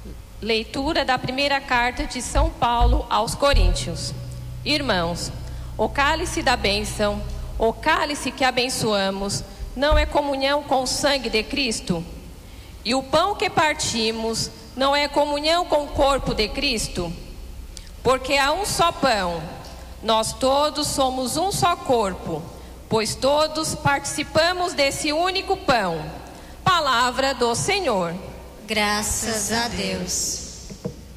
Leitura da primeira carta de São Paulo aos Coríntios. Irmãos, o cálice da bênção, o cálice que abençoamos, não é comunhão com o sangue de Cristo? E o pão que partimos não é comunhão com o corpo de Cristo? Porque há um só pão, nós todos somos um só corpo, pois todos participamos desse único pão. Palavra do Senhor. Graças a Deus.